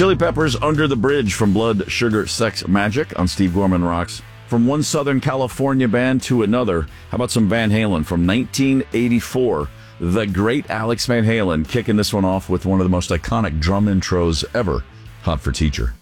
Chili Peppers, Under the Bridge from Blood, Sugar, Sex, Magic on Steve Gorman Rocks. From one Southern California band to another, how about some Van Halen from 1984? The great Alex Van Halen kicking this one off with one of the most iconic drum intros ever, Hot for Teacher.